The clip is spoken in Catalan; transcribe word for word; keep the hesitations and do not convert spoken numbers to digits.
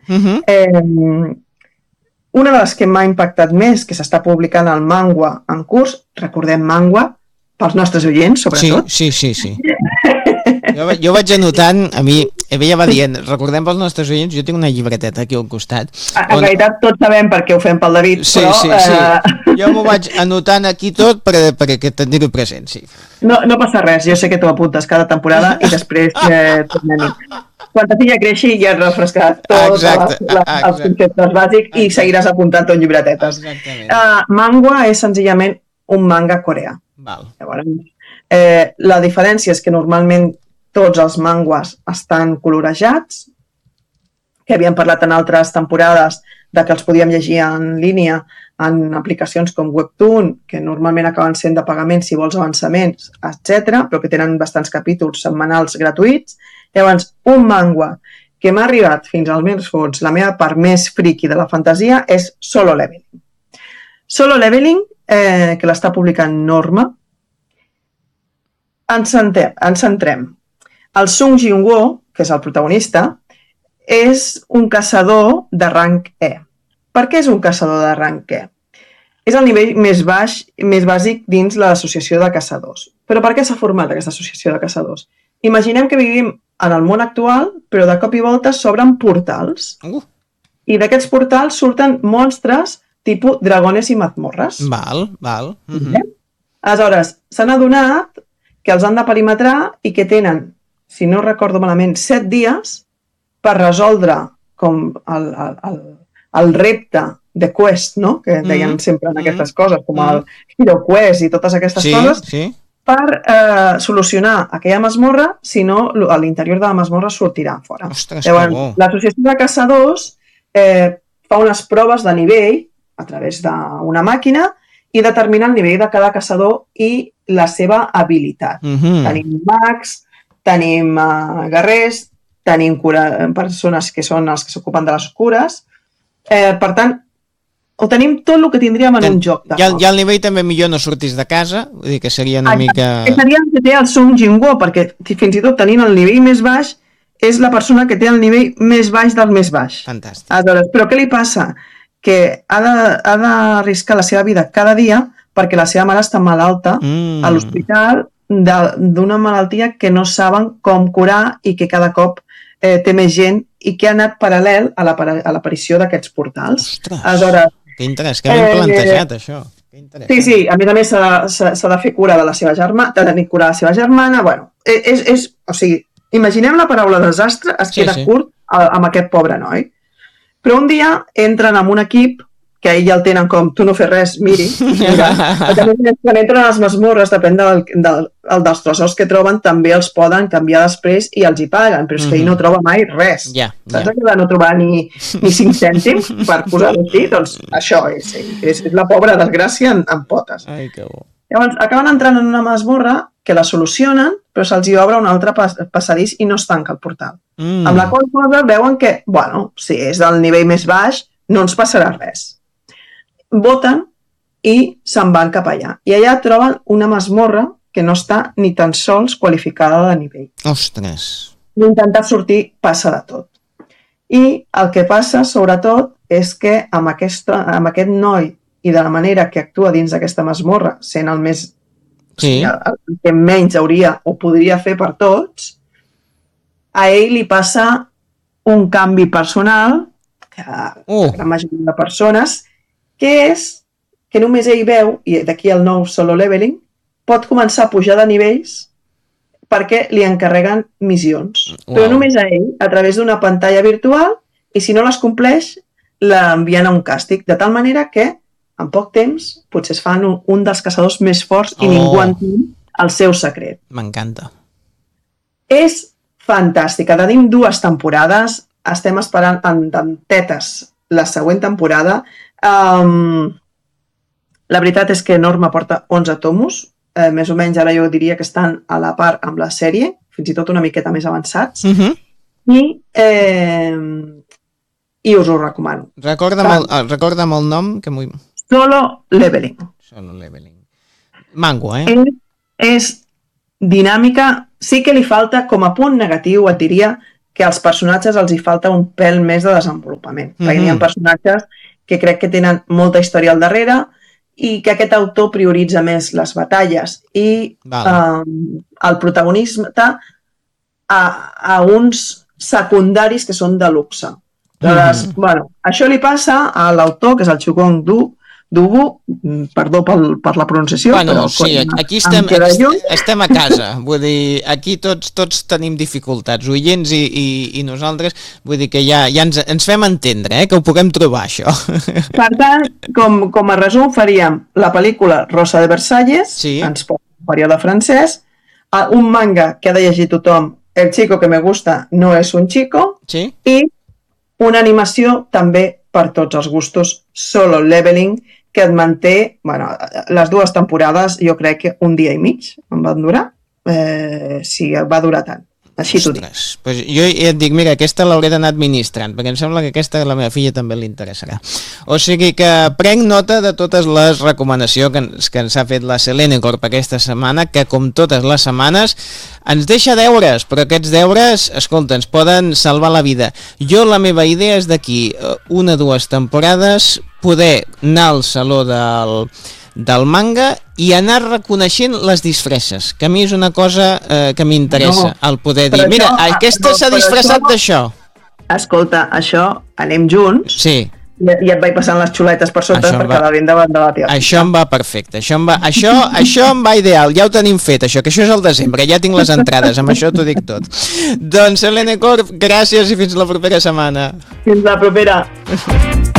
Uh-huh. Eh, una de les que m'ha impactat més, que s'està publicant el manga en curs, recordem manga, pels nostres oients, sobretot. Sí, sí, sí, sí. Jo, jo vaig anotant, a mi, ella va dient, recordem pels nostres oients, jo tinc una llibreteta aquí al costat. En on... realitat tots sabem per què ho fem pel David, sí, però... Sí, sí, sí. Jo m'ho vaig anotant aquí tot per, perquè tenir-ho present, sí. No, no passa res, jo sé que t'ho apuntes cada temporada i després eh, tornem-hi. Quan ta filla creixi ja has refrescat tots els conceptes bàsics i seguiràs apuntant tot llibretetes. Uh, manga és senzillament un manga coreà. Val. Llavors, eh, la diferència és que normalment tots els mangues estan colorejats, que havíem parlat en altres temporades de que els podíem llegir en línia en aplicacions com Webtoon, que normalment acaben sent de pagament si vols avançaments, etcètera, però que tenen bastants capítols setmanals gratuïts. Llavors, un manga que m'ha arribat fins al més fons, la meva part més friki de la fantasia, és Solo Leveling. Solo Leveling, eh, que l'està publicant Norma, ens centrem. Ens centrem. El Sung Jin-woo, que és el protagonista, és un caçador de rang E. Per què és un caçador de rang E? És el nivell més baix, més bàsic dins l'associació de caçadors. Però per què s'ha format aquesta associació de caçadors? Imaginem que vivim en el món actual, però de cop i volta s'obren portals. Uh. I d'aquests portals surten monstres tipus dragones i mazmorres. Val, val. Uh-huh. Aleshores, s'han adonat que els han de perimetrar i que tenen, si no recordo malament, set dies per resoldre com el, el, el repte de quest, no? Que deien mm-hmm. sempre en aquestes coses, com el Hero Quest i totes aquestes sí, coses, sí. per eh, solucionar aquella masmorra, si no, a l'interior de la masmorra sortirà fora. Ostres, llavors, l'associació de caçadors eh, fa unes proves de nivell a través d'una màquina i determina el nivell de cada caçador i la seva habilitat. Mm-hmm. Tenim mags, tenim uh, guerrers, tenim cura, persones que són els que s'ocupen de les cures. Eh, per tant, ho tenim tot el que tindríem en un joc. Ja, ja al nivell també millor no sortis de casa, vull dir que seria una Exacte. mica... Que seria el que té el Sung Jin-woo, perquè fins i tot tenint el nivell més baix, és la persona que té el nivell més baix del més baix. Fantàstic. Aleshores, però què li passa? Que ha d'arriscar la seva vida cada dia perquè la seva mare està malalta mm. a l'hospital d'una malaltia que no saben com curar i que cada cop eh, té més gent i que ha anat paral·lel a l'aparició d'aquests portals. Ostres, Aleshores, que interès, que ben eh, plantejat això. Que sí, sí, a més a més s'ha de fer cura de la seva germana, de tenir cura de la seva germana, bueno, és, és, o sigui, imaginem la paraula desastre, es queda sí, sí. curt amb aquest pobre noi. Però un dia entren en un equip que ell ja el tenen com, tu no fes res, miri. Mira. Quan entren a les masmorres, depèn del, del, del, dels tresors que troben, també els poden canviar després i els hi paguen, però és que ell no troba mai res. Yeah, Saps yeah. que no trobar ni, ni cinc cèntims per posar-ho així? Doncs això és, és, és la pobra desgràcia en, en potes. Ai, que bo. Llavors, acaben entrant en una masmorra que la solucionen, però se'ls hi obre un altre pas, passadís i no es tanca el portal. Mm. Amb la qual cosa veuen que, bueno, si és del nivell més baix, no ens passarà res. Voten i se'n van cap allà. I allà troben una masmorra que no està ni tan sols qualificada de nivell. Ostres! Intentar sortir passa de tot. I el que passa, sobretot, és que amb, aquesta, amb aquest noi i de la manera que actua dins d'aquesta masmorra, sent el més... Sí. El, el que menys hauria o podria fer per tots, a ell li passa un canvi personal, que uh. la majoria de persones, que és que només ell veu, i d'aquí el nou Solo Leveling, pot començar a pujar de nivells perquè li encarreguen missions. Wow. Però només a ell, a través d'una pantalla virtual, i si no les compleix, l'envien a un càstig, de tal manera que, en poc temps, potser es fan un, un dels caçadors més forts i oh. ningú entén el seu secret. M'encanta. És fantàstica. Tenim dues temporades, estem esperant amb tetes la següent temporada. Um, la veritat és que Norma porta onze tomos, eh, més o menys ara jo diria que estan a la part amb la sèrie, fins i tot una miqueta més avançats, uh-huh. i, eh, i us ho recomano. Recorda'm el, recorda'm el nom que m'ho... Solo Leveling. Solo Leveling. Mango, eh? És, és dinàmica, sí que li falta, com a punt negatiu, et diria que als personatges els hi falta un pèl més de desenvolupament. Mm-hmm. Perquè hi ha personatges que crec que tenen molta història al darrere i que aquest autor prioritza més les batalles i vale. eh, el protagonisme a, a uns secundaris que són de luxe. Llavors, mm-hmm. bueno, això li passa a l'autor, que és el Chukong Du, Dubu, perdó pel, per la pronunciació, bueno, però sí, aquí estem, estem a casa, vull dir, aquí tots tots tenim dificultats, oients i, i, i nosaltres, vull dir que ja, ja ens, ens fem entendre, eh, que ho puguem trobar, això. Per tant, com, com a resum, faríem la pel·lícula Rosa de Versalles, sí. ens pot un període francès, un manga que ha de llegir tothom, El chico que me gusta no es un chico, sí. i una animació també per tots els gustos, Solo Leveling, que et manté, bueno, les dues temporades, jo crec que un dia i mig em van durar, eh, sí, va durar tant. Així t'ho dic. Pues jo ja et dic, mira, aquesta l'hauré d'anar administrant, perquè em sembla que aquesta a la meva filla també li interessarà. O sigui que prenc nota de totes les recomanacions que ens, que ens ha fet la Selene Corp aquesta setmana, que com totes les setmanes ens deixa deures, però aquests deures, escolta, ens poden salvar la vida. Jo la meva idea és d'aquí una o dues temporades poder anar al saló del... del manga i anar reconeixent les disfresses, que a mi és una cosa eh, que m'interessa, no, el poder dir, mira, això, aquesta no, s'ha disfressat això... d'això. Escolta, això anem junts, sí. i, i et vaig passant les xuletes per sota per quedar ben davant de la teva. Això em va perfecte, això em va, això, això em va ideal, ja ho tenim fet, això, que això és el desembre, ja tinc les entrades, amb això t'ho dic tot. Doncs, Selene Corp, gràcies i fins la propera setmana. Fins la propera.